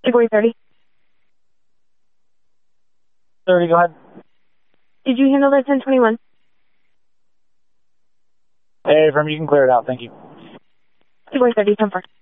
February 30. 30, go ahead. Did you handle that 1021? Hey, from you can clear it out. Thank you. February 30, 10 4.